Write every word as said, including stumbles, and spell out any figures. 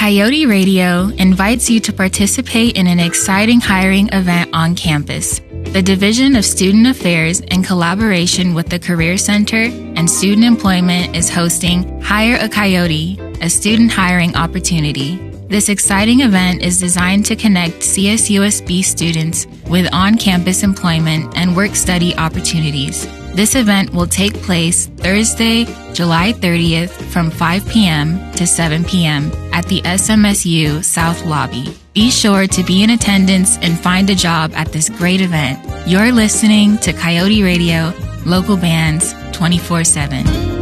Coyote Radio invites you to participate in an exciting hiring event on campus. The Division of Student Affairs, in collaboration with the Career Center and Student Employment, is hosting Hire a Coyote, a student hiring opportunity. This exciting event is designed to connect C S U S B students with on-campus employment and work-study opportunities. This event will take place Thursday, July thirtieth from five p.m. to seven p.m. at the S M S U South Lobby. Be sure to be in attendance and find a job at this great event. You're listening to Coyote Radio, local bands twenty-four seven.